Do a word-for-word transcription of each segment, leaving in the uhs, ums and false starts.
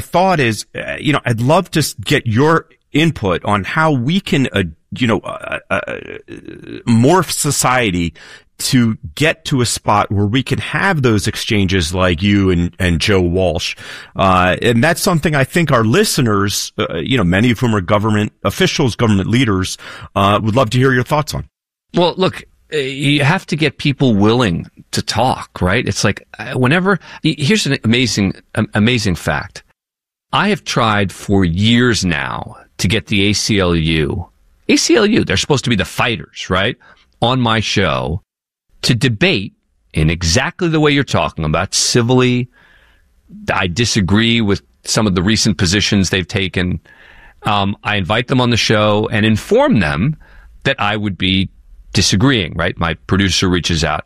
thought is, uh, you know, I'd love to get your input on how we can, uh, you know, uh, uh, morph society to get to a spot where we can have those exchanges like you and, and Joe Walsh. Uh, and that's something I think our listeners, uh, you know, many of whom are government officials, government leaders, uh, would love to hear your thoughts on. Well, look, you have to get people willing to talk, right? It's like whenever, here's an amazing, amazing fact. I have tried for years now to get the A C L U, A C L U, they're supposed to be the fighters, right? On my show to debate in exactly the way you're talking about, civilly. I disagree with some of the recent positions they've taken. Um, I invite them on the show and inform them that I would be disagreeing, right? My producer reaches out.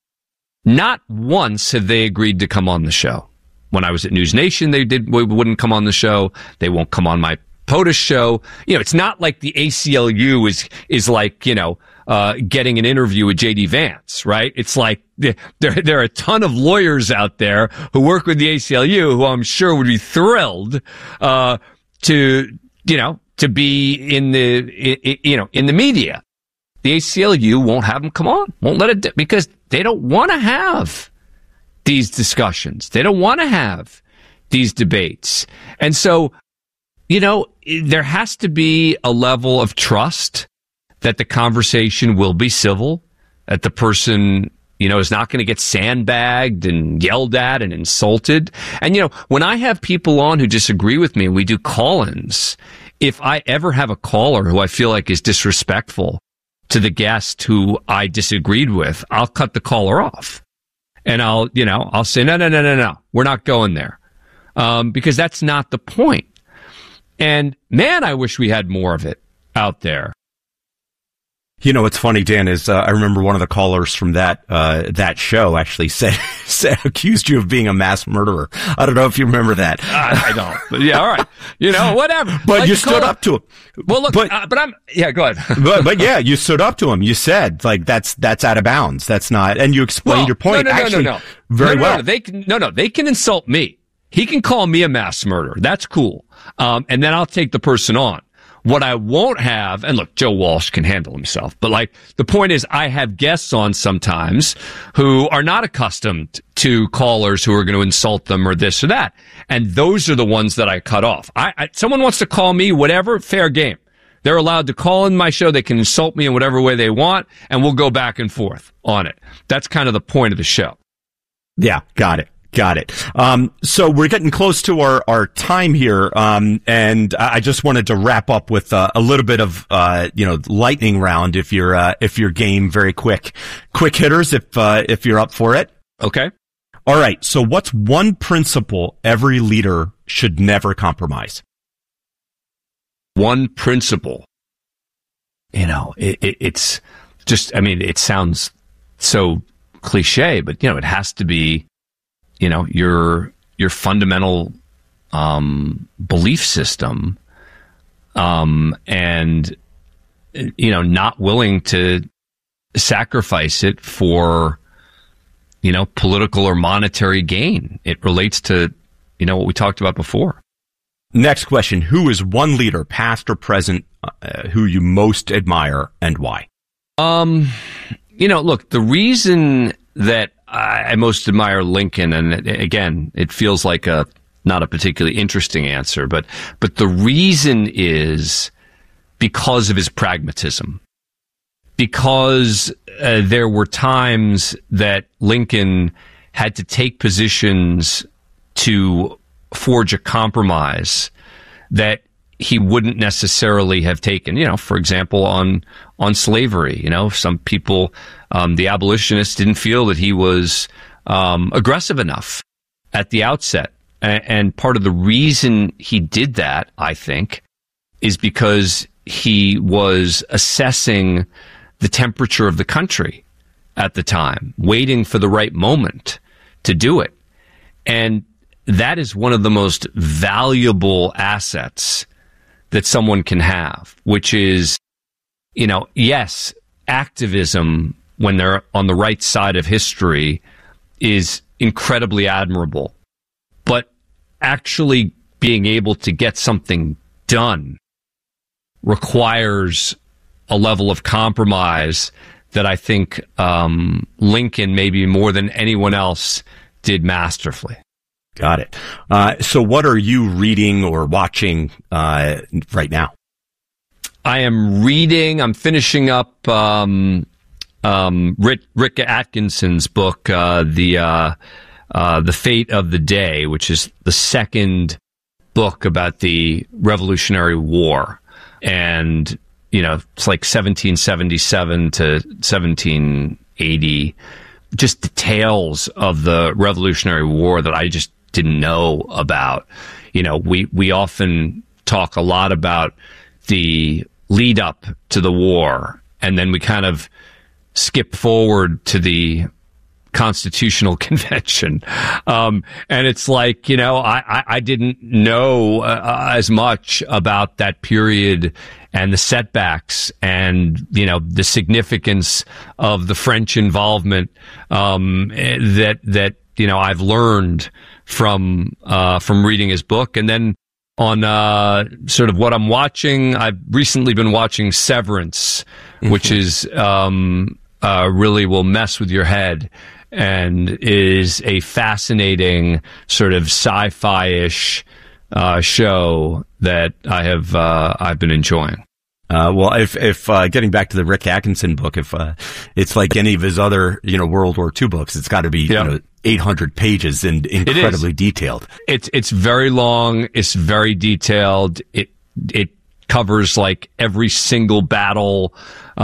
Not once have they agreed to come on the show. When I was at News Nation, they did wouldn't come on the show. They won't come on my POTUS show. You know, it's not like the A C L U is is like, you know, uh getting an interview with J D Vance, right? It's like there there are a ton of lawyers out there who work with the A C L U who I'm sure would be thrilled uh to, you know, to be in the you know, in the media. The A C L U won't have them come on. Won't let it, because they don't want to have these discussions. They don't want to have these debates. And so, you know, there has to be a level of trust that the conversation will be civil, that the person, you know, is not going to get sandbagged and yelled at and insulted. And, you know, when I have people on who disagree with me and we do call-ins, if I ever have a caller who I feel like is disrespectful to the guest who I disagreed with, I'll cut the caller off. And I'll, you know, I'll say, no, no, no, no, no, we're not going there. Um, because that's not the point. And man, I wish we had more of it out there. You know, what's funny, Dan, is uh, I remember one of the callers from that uh that show actually said, said accused you of being a mass murderer. I don't know if you remember that. I, I don't. But yeah, all right. You know, whatever. But like you stood up to him. Well, look, but, uh, but I'm yeah. Go ahead. but, but yeah, you stood up to him. You said like that's that's out of bounds. That's not, and you explained well, your point. No, no, actually, no, no, no. very no, no, well. No, they can no, no. They can insult me. He can call me a mass murderer. That's cool. Um, and then I'll take the person on. What I won't have, and look, Joe Walsh can handle himself, but like, the point is I have guests on sometimes who are not accustomed to callers who are going to insult them or this or that. And those are the ones that I cut off. I, I someone wants to call me, whatever, fair game. They're allowed to call in my show. They can insult me in whatever way they want, and we'll go back and forth on it. That's kind of the point of the show. Yeah, got it. Got it. Um, so we're getting close to our, our time here. Um, and I just wanted to wrap up with uh, a little bit of, uh, you know, lightning round if you're, uh, if you're game, very quick, quick hitters if, uh, if you're up for it. Okay. All right. So what's one principle every leader should never compromise? One principle. You know, it, it, it's just, I mean, it sounds so cliche, but, you know, it has to be, you know, your your fundamental um, belief system, um, and you know, not willing to sacrifice it for, you know, political or monetary gain. It relates to, you know, what we talked about before. Next question: who is one leader, past or present, uh, who you most admire and why? Um, you know, look, the reason that I most admire Lincoln, and again, it feels like a not a particularly interesting answer, but but the reason is because of his pragmatism. Because uh, there were times that Lincoln had to take positions to forge a compromise that he wouldn't necessarily have taken. You know, for example, on on slavery. You know, some people, um, the abolitionists, didn't feel that he was um, aggressive enough at the outset, and, and part of the reason he did that, I think, is because he was assessing the temperature of the country at the time, waiting for the right moment to do it, and that is one of the most valuable assets that someone can have, which is, you know, yes, activism when they're on the right side of history is incredibly admirable, but actually being able to get something done requires a level of compromise that I think um, Lincoln, maybe more than anyone else, did masterfully. Got it. Uh, so what are you reading or watching uh, right now? I am reading, I'm finishing up um, um, Rick, Rick Atkinson's book, uh, the uh, uh, The Fate of the Day, which is the second book about the Revolutionary War. And, you know, it's like seventeen seventy-seven to seventeen eighty, just details of the Revolutionary War that I just didn't know about. You know, we, we often talk a lot about the lead up to the war, and then we kind of skip forward to the Constitutional Convention. Um, and it's like, you know, I, I, I didn't know uh, as much about that period and the setbacks and, you know, the significance of the French involvement, um, that, that, you know, I've learned from, uh, from reading his book. And then on, uh, sort of what I'm watching, I've recently been watching Severance, mm-hmm. which is, um, uh, really will mess with your head and is a fascinating sort of sci-fi-ish, uh, show that I have, uh, I've been enjoying. Uh, well, if, if, uh, getting back to the Rick Atkinson book, if, uh, it's like any of his other, you know, World War Two books, it's got to be, yeah. you know, eight hundred pages and incredibly detailed. It's, it's very long. It's very detailed. It, it covers like every single battle.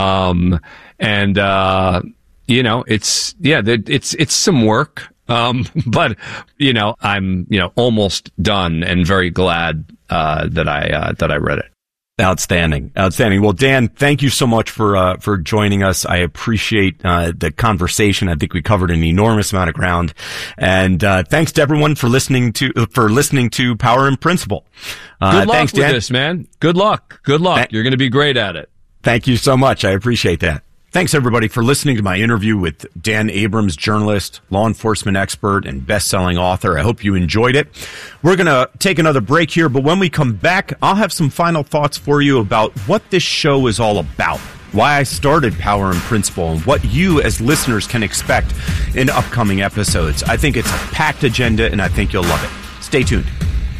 Um, and, uh, you know, it's, yeah, it's, it's some work. Um, but, you know, I'm, you know, almost done and very glad, uh, that I, uh, that I read it. Outstanding. Outstanding. Well, Dan, thank you so much for, uh, for joining us. I appreciate, uh, the conversation. I think we covered an enormous amount of ground. And, uh, thanks to everyone for listening to, for listening to Power and Principle. Uh, Good luck thanks, with Dan. this, man. Good luck. Good luck. Th- You're going to be great at it. Thank you so much. I appreciate that. Thanks, everybody, for listening to my interview with Dan Abrams, journalist, law enforcement expert, and best-selling author. I hope you enjoyed it. We're going to take another break here, but when we come back, I'll have some final thoughts for you about what this show is all about, why I started Power and Principle, and what you as listeners can expect in upcoming episodes. I think it's a packed agenda, and I think you'll love it. Stay tuned.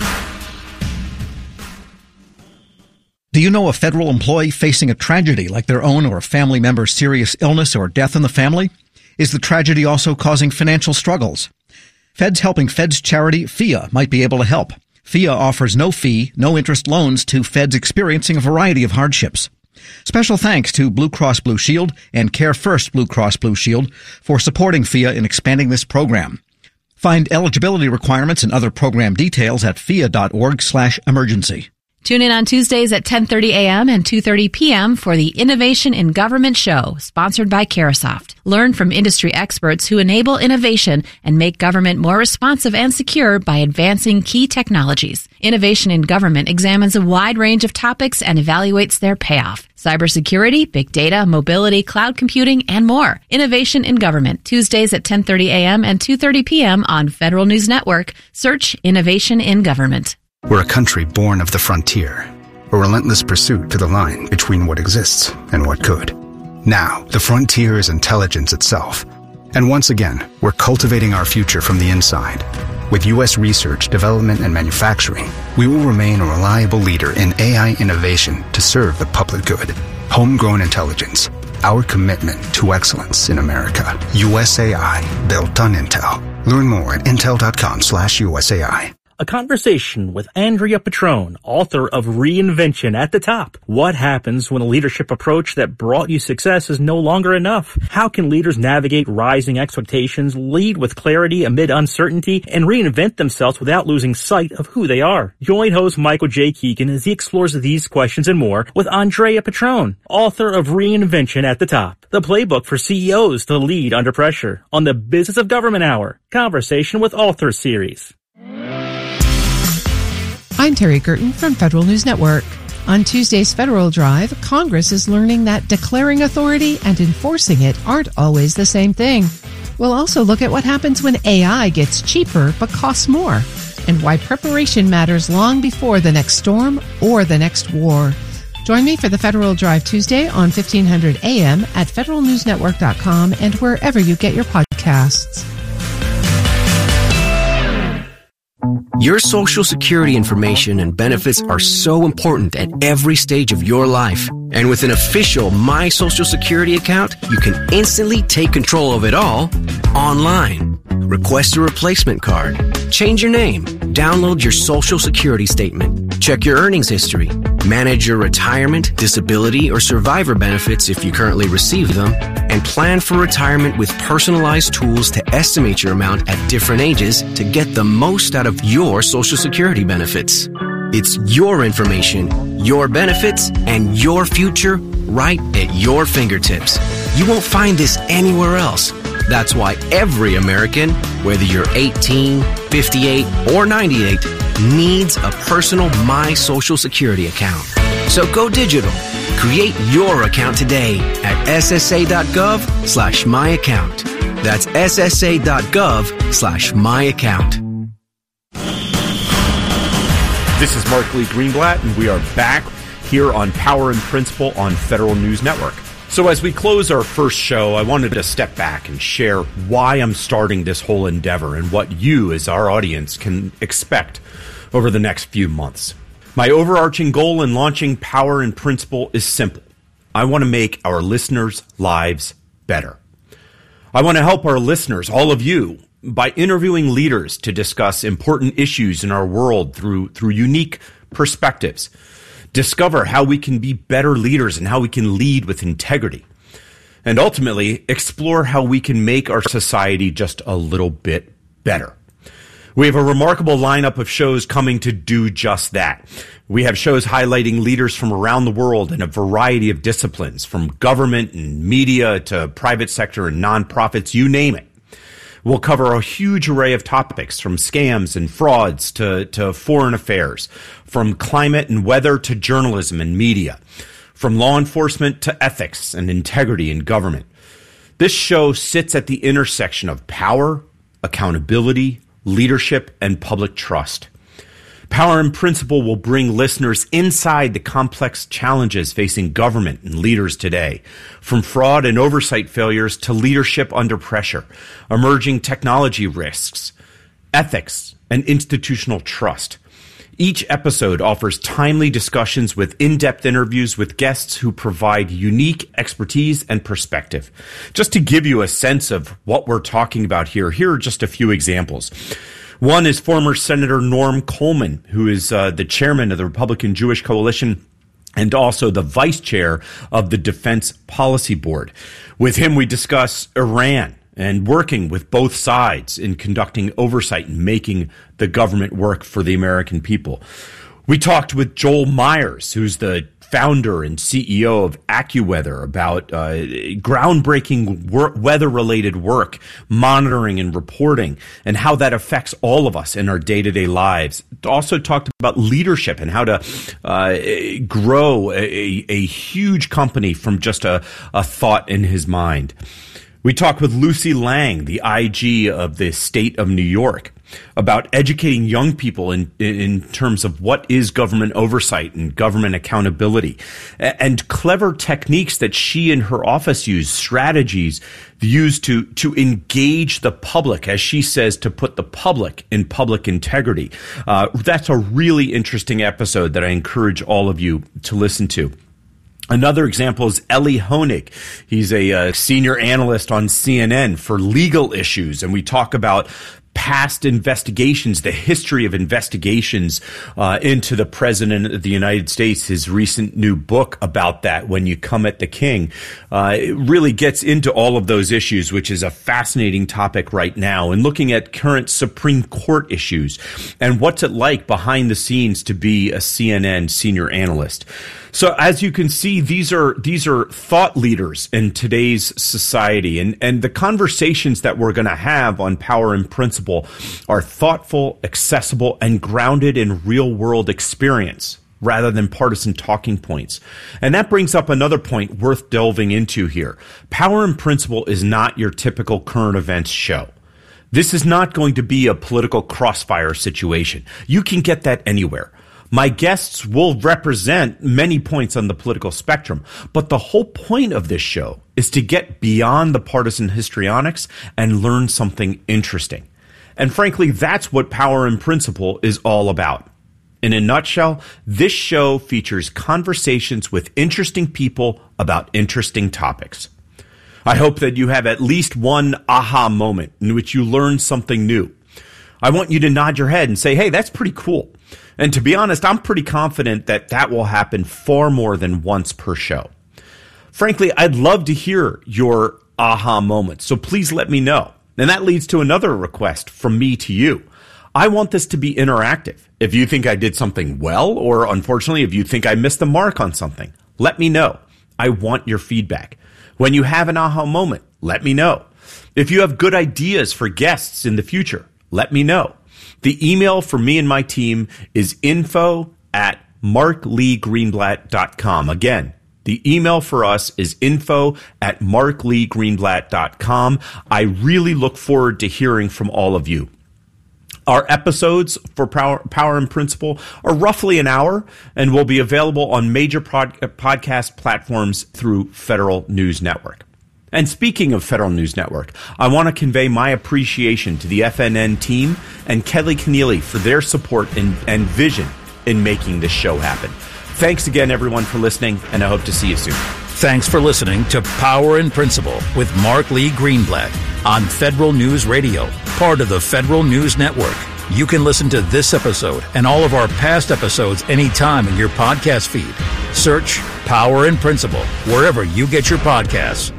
Do you know a federal employee facing a tragedy like their own or a family member's serious illness or death in the family? Is the tragedy also causing financial struggles? Feds Helping Feds charity F I A might be able to help. F I A offers no fee, no interest loans to feds experiencing a variety of hardships. Special thanks to Blue Cross Blue Shield and Care First Blue Cross Blue Shield for supporting F I A in expanding this program. Find eligibility requirements and other program details at fia.org slash emergency. Tune in on Tuesdays at ten thirty a.m. and two thirty p.m. for the Innovation in Government Show, sponsored by Carahsoft. Learn from industry experts who enable innovation and make government more responsive and secure by advancing key technologies. Innovation in Government examines a wide range of topics and evaluates their payoff. Cybersecurity, big data, mobility, cloud computing, and more. Innovation in Government, Tuesdays at ten thirty a.m. and two thirty p.m. on Federal News Network. Search Innovation in Government. We're a country born of the frontier, a relentless pursuit to the line between what exists and what could. Now, the frontier is intelligence itself. And once again, we're cultivating our future from the inside. With U S research, development, and manufacturing, we will remain a reliable leader in A I innovation to serve the public good. Homegrown intelligence, our commitment to excellence in America. U S A I, built on Intel. Learn more at intel.com slash USAI. A conversation with Andrea Petrone, author of Reinvention at the Top. What happens when a leadership approach that brought you success is no longer enough? How can leaders navigate rising expectations, lead with clarity amid uncertainty, and reinvent themselves without losing sight of who they are? Join host Michael J. Keegan as he explores these questions and more with Andrea Petrone, author of Reinvention at the Top, the playbook for C E Os to lead under pressure, on the Business of Government Hour, Conversation with Author series. I'm Terry Curtin from Federal News Network. On Tuesday's Federal Drive, Congress is learning that declaring authority and enforcing it aren't always the same thing. We'll also look at what happens when A I gets cheaper but costs more. and why preparation matters long before the next storm or the next war. Join me for the Federal Drive Tuesday on fifteen hundred A M at federal news network dot com and wherever you get your podcasts. Your Social Security information and benefits are so important at every stage of your life. And with an official My Social Security account, you can instantly take control of it all online. Request a replacement card, change your name, download your Social Security statement, check your earnings history, manage your retirement, disability, or survivor benefits if you currently receive them, and plan for retirement with personalized tools to estimate your amount at different ages to get the most out of your Social Security benefits. It's your information, your benefits, and your future right at your fingertips. You won't find this anywhere else. That's why every American, whether you're eighteen, fifty-eight, or ninety-eight, needs a personal My Social Security account. So go digital. Create your account today at ssa.gov slash my account. That's ssa.gov slash my account. This is Mark Lee Greenblatt, and we are back here on Power and Principle on Federal News Network. So as we close our first show, I wanted to step back and share why I'm starting this whole endeavor and what you, as our audience, can expect over the next few months. My overarching goal in launching Power and Principle is simple. I want to make our listeners' lives better. I want to help our listeners, all of you, by interviewing leaders to discuss important issues in our world through, through unique perspectives. Discover how we can be better leaders and how we can lead with integrity. And ultimately, explore how we can make our society just a little bit better. We have a remarkable lineup of shows coming to do just that. We have shows highlighting leaders from around the world in a variety of disciplines, from government and media to private sector and nonprofits, you name it. We'll cover a huge array of topics, from scams and frauds to, to foreign affairs, from climate and weather to journalism and media, from law enforcement to ethics and integrity in government. This show sits at the intersection of power, accountability, leadership, and public trust. Power and Principle will bring listeners inside the complex challenges facing government and leaders today, from fraud and oversight failures to leadership under pressure, emerging technology risks, ethics, and institutional trust. Each episode offers timely discussions with in-depth interviews with guests who provide unique expertise and perspective. Just to give you a sense of what we're talking about here, here are just a few examples. One is former Senator Norm Coleman, who is uh, the chairman of the Republican Jewish Coalition and also the vice chair of the Defense Policy Board. With him, we discuss Iran and working with both sides in conducting oversight and making the government work for the American people. We talked with Joel Myers, who's the founder and C E O of AccuWeather, about uh, groundbreaking wor- weather-related work, monitoring and reporting, and how that affects all of us in our day-to-day lives. Also talked about leadership and how to uh, grow a, a huge company from just a, a thought in his mind. We talked with Lucy Lang, the I G of the state of New York, about educating young people in, in terms of what is government oversight and government accountability, and clever techniques that she and her office use, strategies used to, to engage the public, as she says, to put the public in public integrity. Uh, that's a really interesting episode that I encourage all of you to listen to. Another example is Elie Honig. He's a uh, senior analyst on C N N for legal issues, and we talk about past investigations, the history of investigations uh, into the President of the United States. His recent new book about that, When You Come at the King, uh, it really gets into all of those issues, which is a fascinating topic right now, and looking at current Supreme Court issues and what's it like behind the scenes to be a C N N senior analyst. So as you can see, these are these are thought leaders in today's society, and, and the conversations that we're going to have on Power and Principle are thoughtful, accessible, and grounded in real-world experience rather than partisan talking points. And that brings up another point worth delving into here. Power and Principle is not your typical current events show. This is not going to be a political crossfire situation. You can get that anywhere. My guests will represent many points on the political spectrum, but the whole point of this show is to get beyond the partisan histrionics and learn something interesting. And frankly, that's what Power in Principle is all about. In a nutshell, this show features conversations with interesting people about interesting topics. I hope that you have at least one aha moment in which you learn something new. I want you to nod your head and say, hey, that's pretty cool. And to be honest, I'm pretty confident that that will happen far more than once per show. Frankly, I'd love to hear your aha moments, so please let me know. And that leads to another request from me to you. I want this to be interactive. If you think I did something well, or unfortunately, if you think I missed the mark on something, let me know. I want your feedback. When you have an aha moment, let me know. If you have good ideas for guests in the future, let me know. The email for me and my team is info at mark lee greenblatt dot com. Again, the email for us is info at mark lee greenblatt dot com. I really look forward to hearing from all of you. Our episodes for Power, Power in Principle are roughly an hour and will be available on major pod, podcast platforms through Federal News Network. And speaking of Federal News Network, I want to convey my appreciation to the F N N team and Kelly Keneally for their support and, and vision in making this show happen. Thanks again, everyone, for listening, and I hope to see you soon. Thanks for listening to Power in Principle with Mark Lee Greenblatt on Federal News Radio, part of the Federal News Network. You can listen to this episode and all of our past episodes anytime in your podcast feed. Search Power in Principle wherever you get your podcasts.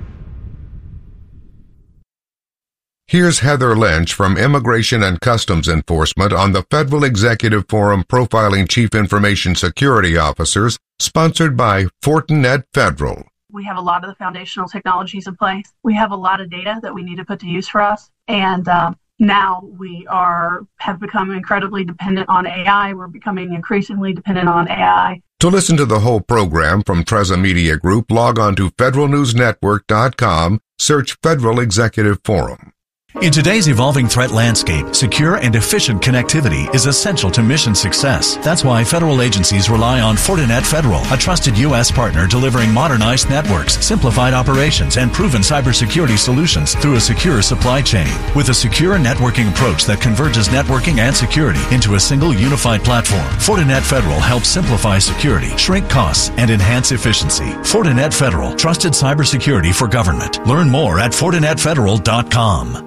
Here's Heather Lynch from Immigration and Customs Enforcement on the Federal Executive Forum Profiling Chief Information Security Officers, sponsored by Fortinet Federal. We have a lot of the foundational technologies in place. We have a lot of data that we need to put to use for us. And um, now we are have become incredibly dependent on A I. We're becoming increasingly dependent on A I. To listen to the whole program from Treza Media Group, log on to federal news network dot com, search Federal Executive Forum. In today's evolving threat landscape, secure and efficient connectivity is essential to mission success. That's why federal agencies rely on Fortinet Federal, a trusted U S partner delivering modernized networks, simplified operations, and proven cybersecurity solutions through a secure supply chain. With a secure networking approach that converges networking and security into a single unified platform, Fortinet Federal helps simplify security, shrink costs, and enhance efficiency. Fortinet Federal, trusted cybersecurity for government. Learn more at fortinet federal dot com.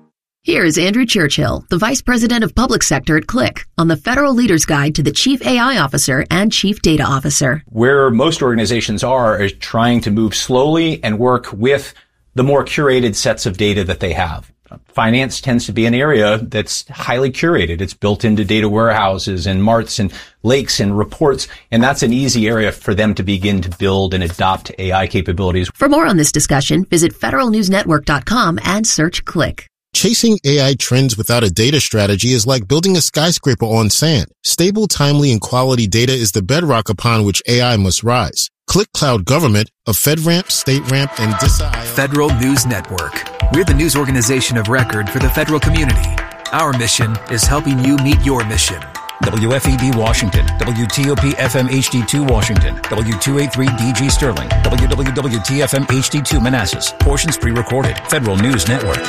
Here's Andrew Churchill, the Vice President of Public Sector at Click, on the Federal Leader's Guide to the Chief A I Officer and Chief Data Officer. Where most organizations are is trying to move slowly and work with the more curated sets of data that they have. Finance tends to be an area that's highly curated. It's built into data warehouses and marts and lakes and reports, and that's an easy area for them to begin to build and adopt A I capabilities. For more on this discussion, visit federal news network dot com and search Click. Chasing A I trends without a data strategy is like building a skyscraper on sand. Stable, timely, and quality data is the bedrock upon which A I must rise. Click Cloud Government of FedRAMP, StateRAMP, and D I S A. Federal News Network. We're the news organization of record for the federal community. Our mission is helping you meet your mission. W F E D Washington, W T O P F M H D two Washington, W two eighty-three D G Sterling, W W W T F M H D two Manassas. Portions pre-recorded. Federal News Network.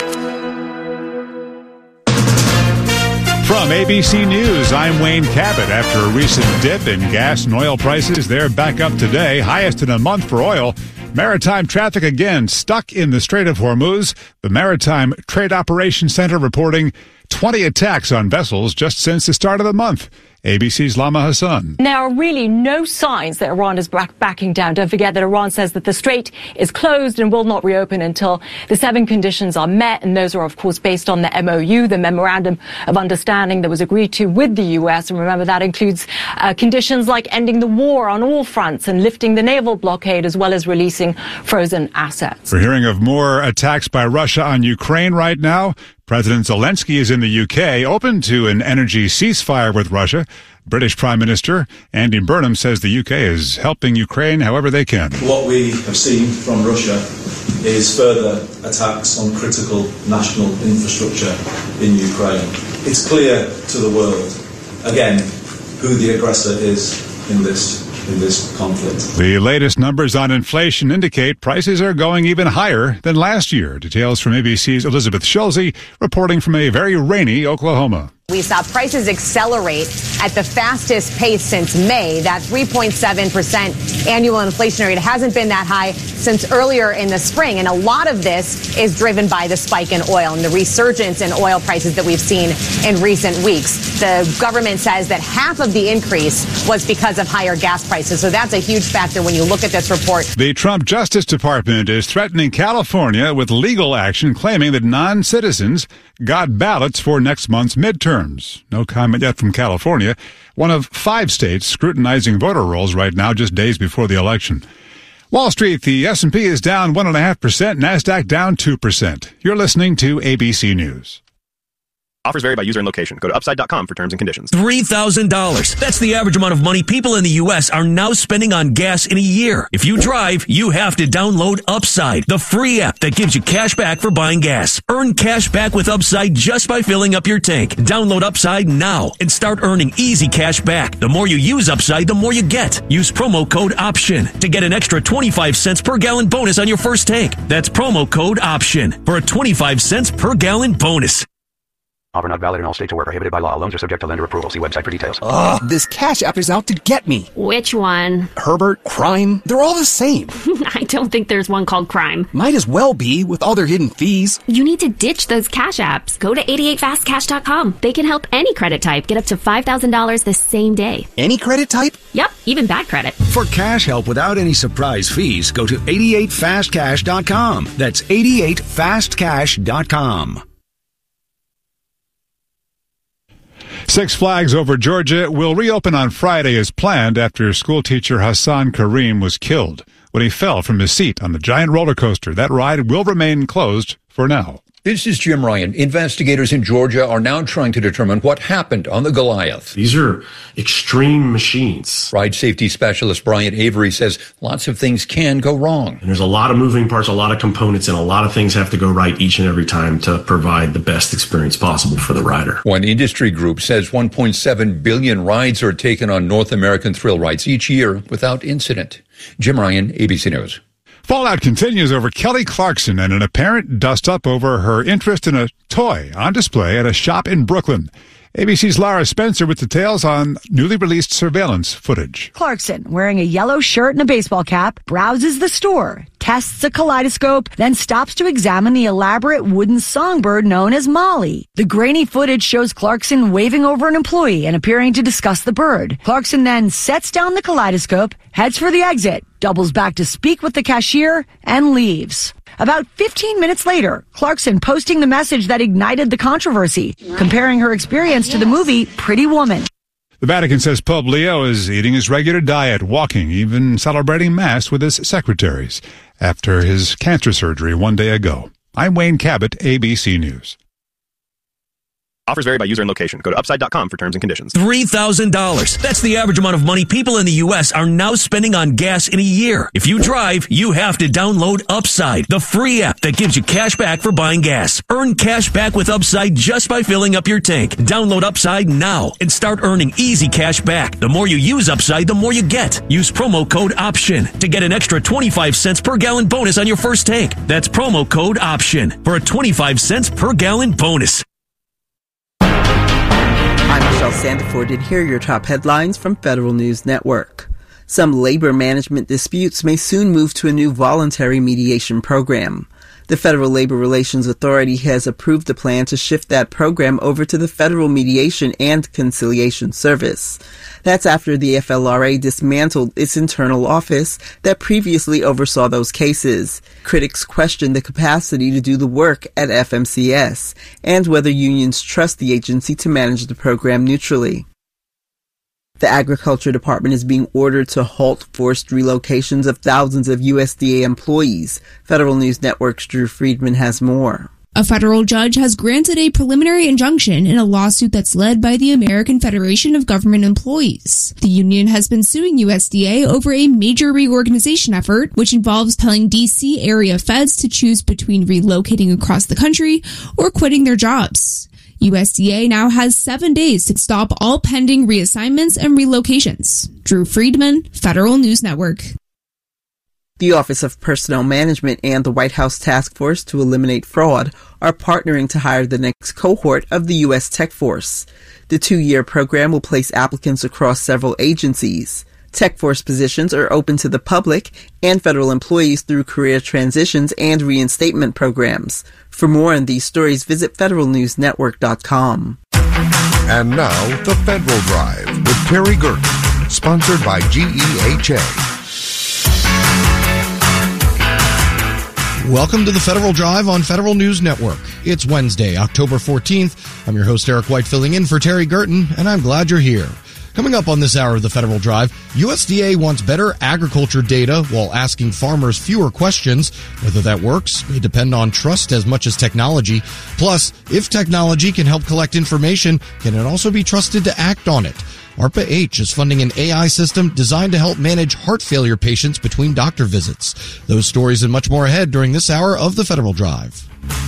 From A B C News, I'm Wayne Cabot. After a recent dip in gas and oil prices, they're back up today, highest in a month for oil. Maritime traffic again stuck in the Strait of Hormuz. The Maritime Trade Operations Center reporting twenty attacks on vessels just since the start of the month. A B C's Lama Hassan. There are really no signs that Iran is back backing down. Don't forget that Iran says that the strait is closed and will not reopen until the seven conditions are met. And those are, of course, based on the M O U, the Memorandum of Understanding that was agreed to with the U S. And remember, that includes uh, conditions like ending the war on all fronts and lifting the naval blockade, as well as releasing frozen assets. We're hearing of more attacks by Russia on Ukraine right now. President Zelensky is in the U K, open to an energy ceasefire with Russia. British Prime Minister Andy Burnham says the U K is helping Ukraine however they can. What we have seen from Russia is further attacks on critical national infrastructure in Ukraine. It's clear to the world, again, who the aggressor is in this in this conflict. The latest numbers on inflation indicate prices are going even higher than last year. Details from A B C's Elizabeth Schulze reporting from a very rainy Oklahoma. We saw prices accelerate at the fastest pace since May. That three point seven percent annual inflation rate hasn't been that high since earlier in the spring. And a lot of this is driven by the spike in oil and the resurgence in oil prices that we've seen in recent weeks. The government says that half of the increase was because of higher gas prices. So that's a huge factor when you look at this report. The Trump Justice Department is threatening California with legal action, claiming that non-citizens got ballots for next month's midterm. No comment yet from California, one of five states scrutinizing voter rolls right now, just days before the election. Wall Street, the S and P is down one point five percent, NASDAQ down two percent. You're listening to A B C News. Offers vary by user and location. Go to upside dot com for terms and conditions. three thousand dollars. That's the average amount of money people in the U S are now spending on gas in a year. If you drive, you have to download Upside, the free app that gives you cash back for buying gas. Earn cash back with Upside just by filling up your tank. Download Upside now and start earning easy cash back. The more you use Upside, the more you get. Use promo code OPTION to get an extra twenty-five cents per gallon bonus on your first tank. That's promo code OPTION for a twenty-five cents per gallon bonus. Offer not valid in all states or where prohibited by law. Loans are subject to lender approval. See website for details. Ugh, this Cash App is out to get me. Which one? Herbert, Crime, they're all the same. I don't think there's one called Crime. Might as well be, with all their hidden fees. You need to ditch those Cash Apps. Go to eighty-eight fast cash dot com. They can help any credit type get up to five thousand dollars the same day. Any credit type? Yep, even bad credit. For cash help without any surprise fees, go to eighty-eight fast cash dot com. That's eighty-eight fast cash dot com. Six Flags Over Georgia will reopen on Friday as planned after schoolteacher Hassan Kareem was killed when he fell from his seat on the giant roller coaster. That ride will remain closed for now. This is Jim Ryan. Investigators in Georgia are now trying to determine what happened on the Goliath. These are extreme machines. Ride safety specialist Bryant Avery says lots of things can go wrong. And there's a lot of moving parts, a lot of components, and a lot of things have to go right each and every time to provide the best experience possible for the rider. One industry group says one point seven billion rides are taken on North American thrill rides each year without incident. Jim Ryan, A B C News. Fallout continues over Kelly Clarkson and an apparent dust-up over her interest in a toy on display at a shop in Brooklyn. A B C's Lara Spencer with details on newly released surveillance footage. Clarkson, wearing a yellow shirt and a baseball cap, browses the store, tests a kaleidoscope, then stops to examine the elaborate wooden songbird known as Molly. The grainy footage shows Clarkson waving over an employee and appearing to discuss the bird. Clarkson then sets down the kaleidoscope, heads for the exit, doubles back to speak with the cashier, and leaves. About fifteen minutes later, Clarkson posting the message that ignited the controversy, comparing her experience to the movie Pretty Woman. The Vatican says Pope Leo is eating his regular diet, walking, even celebrating Mass with his secretaries after his cancer surgery one day ago. I'm Wayne Cabot, A B C News. Offers vary by user and location. Go to upside dot com for terms and conditions. three thousand dollars. That's the average amount of money people in the U S are now spending on gas in a year. If you drive, you have to download Upside, the free app that gives you cash back for buying gas. Earn cash back with Upside just by filling up your tank. Download Upside now and start earning easy cash back. The more you use Upside, the more you get. Use promo code OPTION to get an extra twenty-five cents per gallon bonus on your first tank. That's promo code OPTION for a twenty-five cents per gallon bonus. I'm Michelle Sandiford, and here are your top headlines from Federal News Network. Some labor management disputes may soon move to a new voluntary mediation program. The Federal Labor Relations Authority has approved a plan to shift that program over to the Federal Mediation and Conciliation Service. That's after the F L R A dismantled its internal office that previously oversaw those cases. Critics question the capacity to do the work at F M C S and whether unions trust the agency to manage the program neutrally. The Agriculture Department is being ordered to halt forced relocations of thousands of U S D A employees. Federal News Network's Drew Friedman has more. A federal judge has granted a preliminary injunction in a lawsuit that's led by the American Federation of Government Employees. The union has been suing U S D A over a major reorganization effort, which involves telling D C area feds to choose between relocating across the country or quitting their jobs. U S D A now has seven days to stop all pending reassignments and relocations. Drew Friedman, Federal News Network. The Office of Personnel Management and the White House Task Force to Eliminate Fraud are partnering to hire the next cohort of the U S Tech Force. The two-year program will place applicants across several agencies. Tech Force positions are open to the public and federal employees through career transitions and reinstatement programs. For more on these stories, visit federal news network dot com. And now, The Federal Drive with Terry Gerton, sponsored by G E H A. Welcome to the Federal Drive on Federal News Network. It's Wednesday, October fourteenth. I'm your host, Eric White, filling in for Terry Gerton, and I'm glad you're here. Coming up on this hour of the Federal Drive, U S D A wants better agriculture data while asking farmers fewer questions. Whether that works may depend on trust as much as technology. Plus, if technology can help collect information, can it also be trusted to act on it? ARPA-H is funding an A I system designed to help manage heart failure patients between doctor visits. Those stories and much more ahead during this hour of the Federal Drive.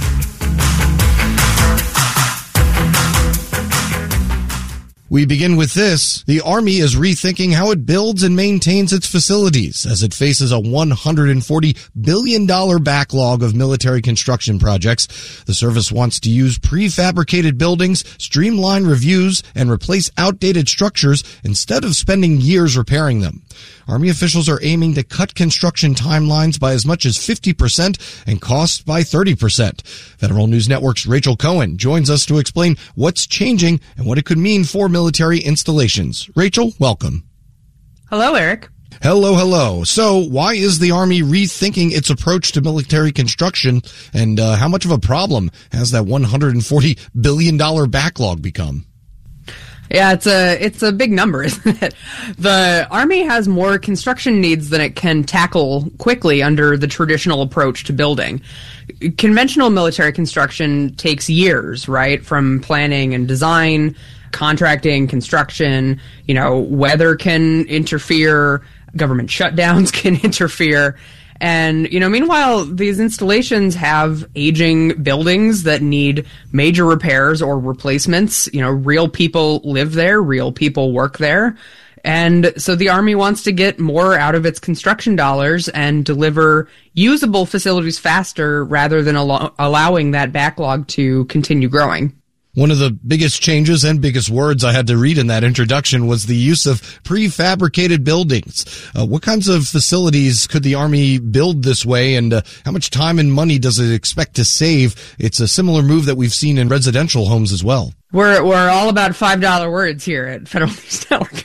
We begin with this. The Army is rethinking how it builds and maintains its facilities as it faces a one hundred forty billion dollars backlog of military construction projects. The service wants to use prefabricated buildings, streamline reviews, and replace outdated structures instead of spending years repairing them. Army officials are aiming to cut construction timelines by as much as fifty percent and costs by thirty percent. Federal News Network's Rachel Cohen joins us to explain what's changing and what it could mean for military installations. Rachel, welcome. Hello, Eric. Hello, hello. So why is the Army rethinking its approach to military construction, and uh, how much of a problem has that one hundred forty billion dollars backlog become? Yeah, it's a it's a big number, isn't it? The Army has more construction needs than it can tackle quickly under the traditional approach to building. Conventional military construction takes years, right? From planning and design, contracting, construction, you know, weather can interfere, government shutdowns can interfere. And, you know, meanwhile, these installations have aging buildings that need major repairs or replacements. You know, real people live there, real people work there. And so the Army wants to get more out of its construction dollars and deliver usable facilities faster rather than al- allowing that backlog to continue growing. One of the biggest changes and biggest words I had to read in that introduction was the use of prefabricated buildings. Uh, what kinds of facilities could the Army build this way, and uh, how much time and money does it expect to save? It's a similar move that we've seen in residential homes as well. We're we're all about five dollar words here at Federal News Network.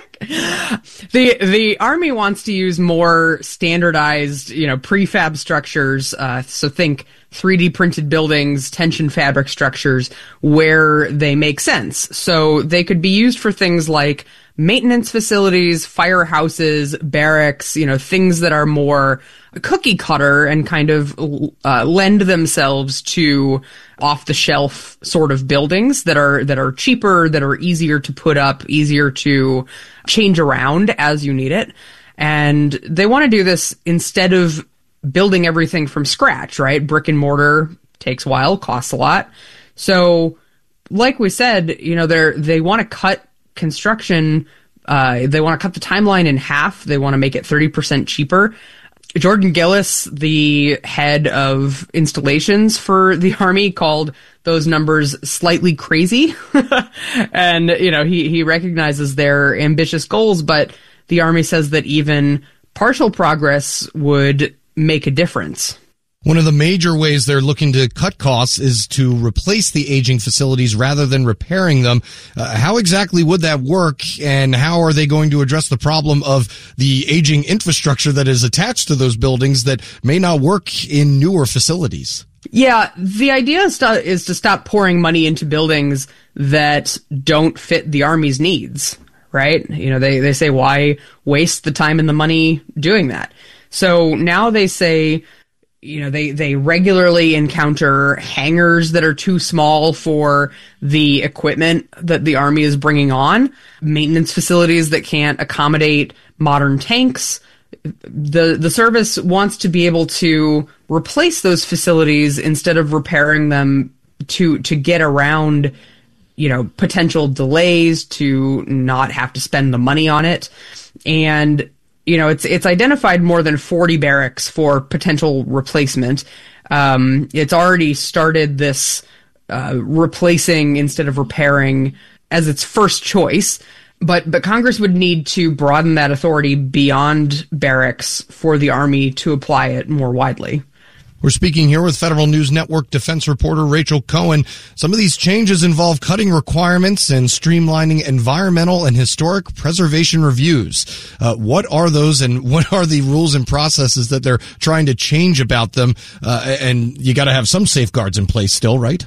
The the Army wants to use more standardized, you know, prefab structures. Uh, so think three D printed buildings, tension fabric structures where they make sense. So they could be used for things like maintenance facilities, firehouses, barracks, you know, things that are more cookie cutter and kind of uh, lend themselves to off-the-shelf sort of buildings that are that are cheaper, that are easier to put up, easier to change around as you need it. And they want to do this instead of building everything from scratch, right? Brick and mortar takes a while, costs a lot. So, like we said, you know, they're they want to cut construction. Uh, they want to cut the timeline in half. They want to make it thirty percent cheaper. Jordan Gillis, the head of installations for the Army, called those numbers slightly crazy. And, you know, he, he recognizes their ambitious goals, but the Army says that even partial progress would make a difference. One of the major ways they're looking to cut costs is to replace the aging facilities rather than repairing them. Uh, how exactly would that work, and how are they going to address the problem of the aging infrastructure that is attached to those buildings that may not work in newer facilities? Yeah, the idea is to, is to stop pouring money into buildings that don't fit the Army's needs, right? You know, they, they say, why waste the time and the money doing that? So now they say, you know, they, they regularly encounter hangars that are too small for the equipment that the Army is bringing on, maintenance facilities that can't accommodate modern tanks. The the service wants to be able to replace those facilities instead of repairing them to to get around, you know, potential delays, to not have to spend the money on it. And you know, it's it's identified more than forty barracks for potential replacement. Um, it's already started this uh, replacing instead of repairing as its first choice. But but Congress would need to broaden that authority beyond barracks for the Army to apply it more widely. We're speaking here with Federal News Network defense reporter Rachel Cohen. Some of these changes involve cutting requirements and streamlining environmental and historic preservation reviews. Uh, what are those, and what are the rules and processes that they're trying to change about them? Uh, and you got to have some safeguards in place still, right?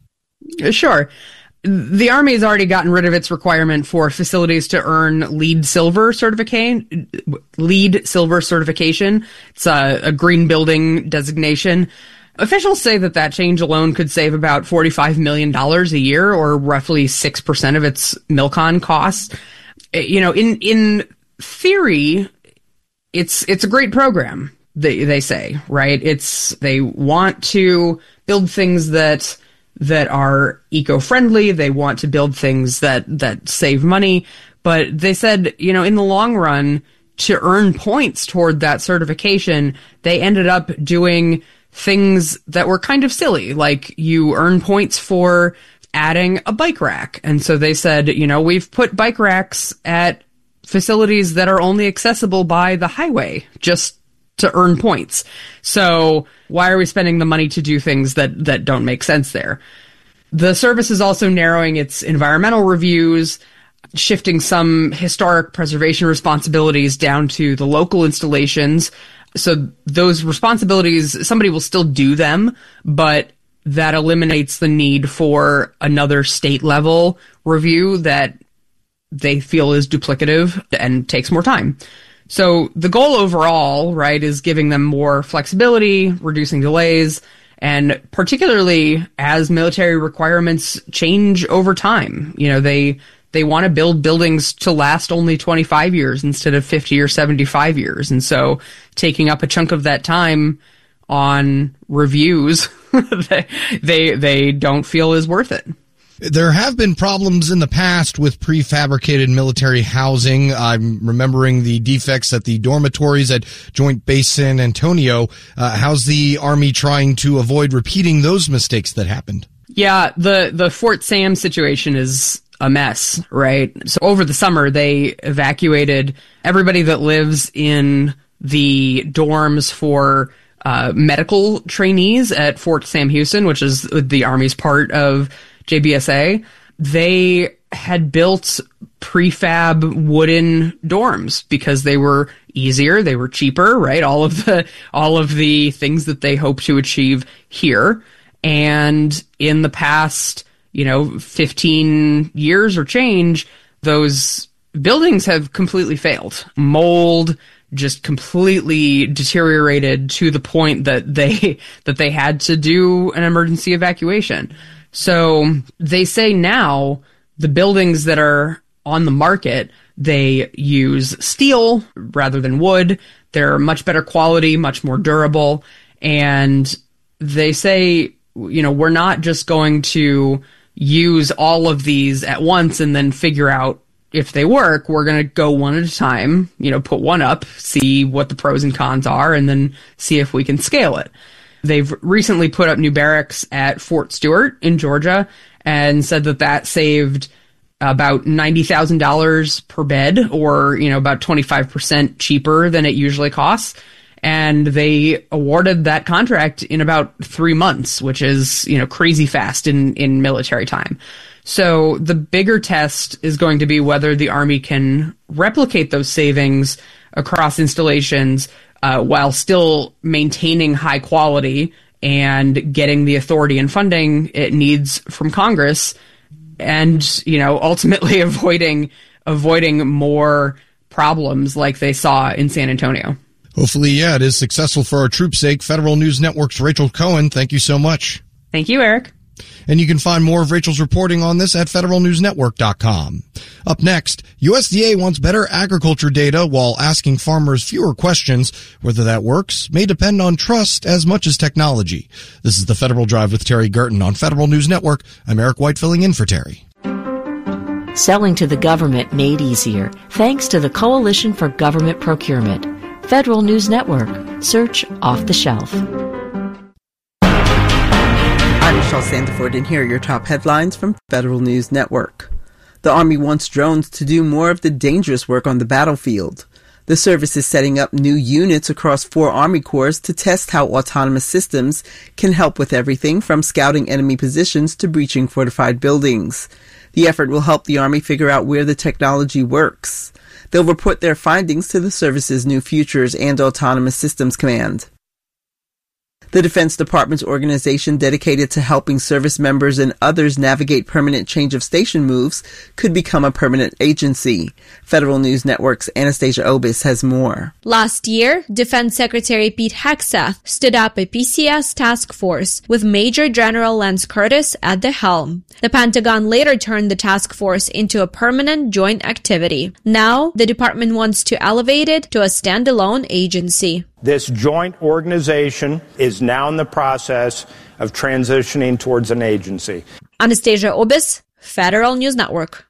Sure. The Army has already gotten rid of its requirement for facilities to earn LEED Silver certification. LEED Silver certification. It's a, a green building designation. Officials say that that change alone could save about forty-five million dollars a year, or roughly six percent of its MILCON costs. You know, in in theory, it's it's a great program, they they say, right? It's they want to build things that that are eco-friendly. They want to build things that, that save money. But they said, you know, in the long run, to earn points toward that certification, they ended up doing things that were kind of silly. Like, you earn points for adding a bike rack. And so they said, you know, we've put bike racks at facilities that are only accessible by the highway, just to earn points. So why are we spending the money to do things that, that don't make sense there? The service is also narrowing its environmental reviews, shifting some historic preservation responsibilities down to the local installations. So those responsibilities, somebody will still do them, but that eliminates the need for another state level review that they feel is duplicative and takes more time. So the goal overall, right, is giving them more flexibility, reducing delays, and particularly as military requirements change over time. You know, they they want to build buildings to last only twenty-five years instead of fifty or seventy-five years. And so taking up a chunk of that time on reviews, they, they they don't feel is worth it. There have been problems in the past with prefabricated military housing. I'm remembering the defects at the dormitories at Joint Base San Antonio. Uh, how's the Army trying to avoid repeating those mistakes that happened? Yeah, the, the Fort Sam situation is a mess, right? So over the summer, they evacuated everybody that lives in the dorms for uh, medical trainees at Fort Sam Houston, which is the Army's part of J B S A. They had built prefab wooden dorms because they were easier, they were cheaper, right? All of the all of the things that they hope to achieve here. And in the past, you know, fifteen years or change, those buildings have completely failed. Mold just completely deteriorated to the point that they that they had to do an emergency evacuation. So they say now the buildings that are on the market, they use steel rather than wood. They're much better quality, much more durable. And they say, you know, we're not just going to use all of these at once and then figure out if they work. We're going to go one at a time, you know, put one up, see what the pros and cons are, and then see if we can scale it. They've recently put up new barracks at Fort Stewart in Georgia and said that that saved about ninety thousand dollars per bed, or, you know, about twenty-five percent cheaper than it usually costs. And they awarded that contract in about three months, which is, you know, crazy fast in, in military time. So the bigger test is going to be whether the Army can replicate those savings across installations Uh, while still maintaining high quality and getting the authority and funding it needs from Congress, and, you know, ultimately avoiding avoiding more problems like they saw in San Antonio. Hopefully, yeah, it is successful for our troops' sake. Federal News Network's Rachel Cohen, thank you so much. Thank you, Eric. And you can find more of Rachel's reporting on this at federal news network dot com. Up next, U S D A wants better agriculture data while asking farmers fewer questions. Whether that works may depend on trust as much as technology. This is the Federal Drive with Terry Gerton on Federal News Network. I'm Eric White filling in for Terry. Selling to the government made easier thanks to the Coalition for Government Procurement. Federal News Network. Search Off the Shelf. I'm Michelle Sandiford, and here are your top headlines from Federal News Network. The Army wants drones to do more of the dangerous work on the battlefield. The service is setting up new units across four Army Corps to test how autonomous systems can help with everything from scouting enemy positions to breaching fortified buildings. The effort will help the Army figure out where the technology works. They'll report their findings to the service's new Futures and Autonomous Systems Command. The Defense Department's organization dedicated to helping service members and others navigate permanent change of station moves could become a permanent agency. Federal News Network's Anastasia Obis has more. Last year, Defense Secretary Pete Hegseth stood up a P C S task force with Major General Lance Curtis at the helm. The Pentagon later turned the task force into a permanent joint activity. Now, the department wants to elevate it to a standalone agency. This joint organization is now in the process of transitioning towards an agency. Anastasia Obis, Federal News Network.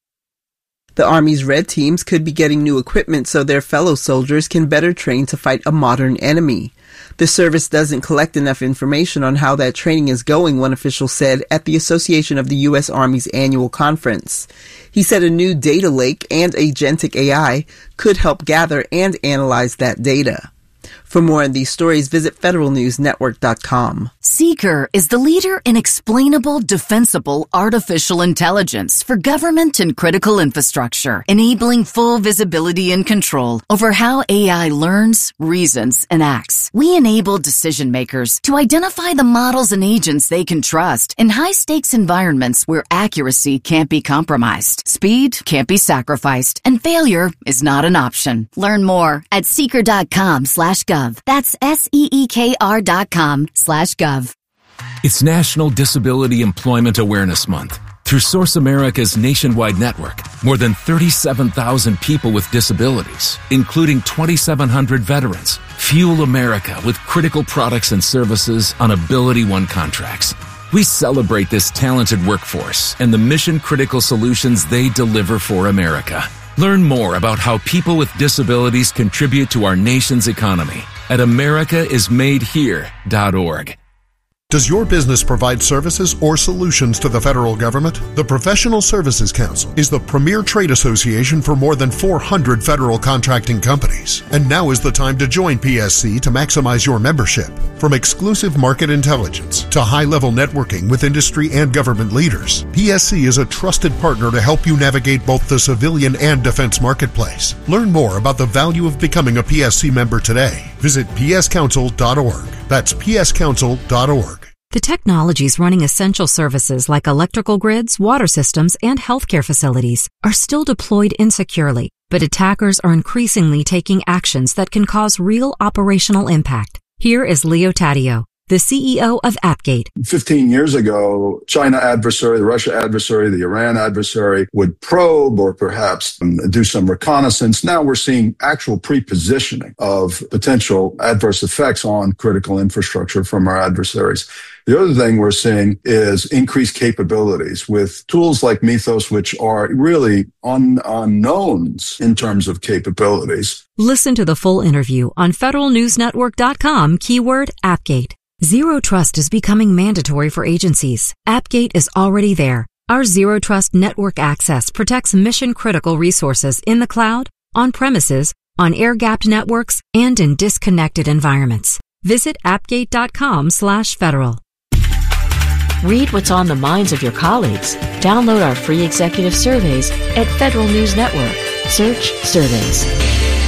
The Army's red teams could be getting new equipment so their fellow soldiers can better train to fight a modern enemy. The service doesn't collect enough information on how that training is going, one official said at the Association of the U S Army's annual conference. He said a new data lake and agentic A I could help gather and analyze that data. For more on these stories, visit federal news network dot com. Seeker is the leader in explainable, defensible artificial intelligence for government and critical infrastructure, enabling full visibility and control over how A I learns, reasons, and acts. We enable decision makers to identify the models and agents they can trust in high-stakes environments where accuracy can't be compromised, speed can't be sacrificed, and failure is not an option. Learn more at seeker dot com slash gov. That's S E E K R dot com slash gov. It's National Disability Employment Awareness Month. Through Source America's nationwide network, more than thirty-seven thousand people with disabilities, including twenty-seven hundred veterans, fuel America with critical products and services on Ability One contracts. We celebrate this talented workforce and the mission-critical solutions they deliver for America. Learn more about how people with disabilities contribute to our nation's economy at america is made here dot org. Does your business provide services or solutions to the federal government? The Professional Services Council is the premier trade association for more than four hundred federal contracting companies. And now is the time to join P S C to maximize your membership. From exclusive market intelligence to high-level networking with industry and government leaders, P S C is a trusted partner to help you navigate both the civilian and defense marketplace. Learn more about the value of becoming a P S C member today. Visit p s council dot org. That's p s council dot org. The technologies running essential services like electrical grids, water systems, and healthcare facilities are still deployed insecurely, but attackers are increasingly taking actions that can cause real operational impact. Here is Leo Taddeo, the C E O of Appgate. fifteen years ago, China adversary, the Russia adversary, the Iran adversary would probe or perhaps do some reconnaissance. Now we're seeing actual pre-positioning of potential adverse effects on critical infrastructure from our adversaries. The other thing we're seeing is increased capabilities with tools like Mythos, which are really un- unknowns in terms of capabilities. Listen to the full interview on federal news network dot com, keyword Appgate. Zero Trust is becoming mandatory for agencies. Appgate is already there. Our Zero Trust network access protects mission-critical resources in the cloud, on premises, on air-gapped networks, and in disconnected environments. Visit appgate dot com slash federal. Read what's on the minds of your colleagues. Download our free executive surveys at Federal News Network. Search Surveys.